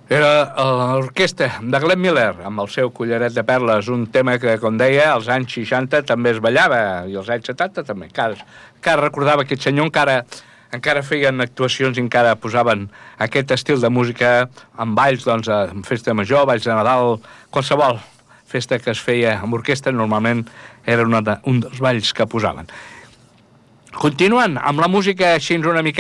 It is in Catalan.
Era l'orquestra de Glenn Miller, amb el seu Collaret de Perles, un tema que, com deia, als anys 60 també es ballava, i als anys 70 també. Encara recordava aquest senyor, encara feien actuacions i encara posaven aquest estil de música en balls, doncs, en festa major, balls de Nadal, qualsevol festa que es feia amb orquestra, normalment era un dels balls que posaven. Continuant amb la música així una mica